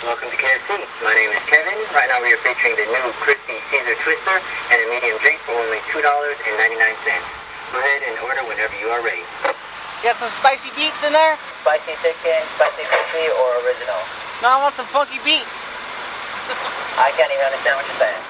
Welcome to KFC. My name is Kevin. Right now we are featuring the new Crispy Caesar Twister and a medium drink for only $2.99. Go ahead and order whenever you are ready. Got some spicy beets in there? Spicy chicken, spicy crispy, or original? No, I want some funky beets. I can't even understand what you're saying.